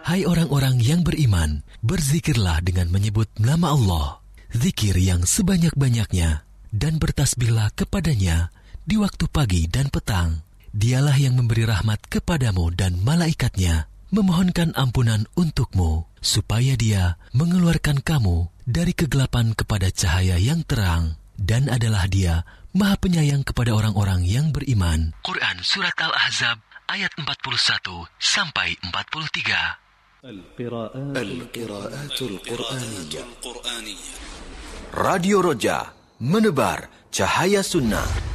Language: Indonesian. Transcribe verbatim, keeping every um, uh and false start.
Hai orang-orang yang beriman, berzikirlah dengan menyebut nama Allah, zikir yang sebanyak-banyaknya, dan bertasbihlah kepadanya di waktu pagi dan petang. Dialah yang memberi rahmat kepadamu dan malaikatnya, memohonkan ampunan untukmu, supaya Dia mengeluarkan kamu dari kegelapan kepada cahaya yang terang, dan adalah Dia Maha Penyayang kepada orang-orang yang beriman. Quran Surat Al-Ahzab ayat empat puluh satu sampai empat puluh tiga. Al-Qiraatul Qur'aniyah. Radio Roja, menebar cahaya sunnah.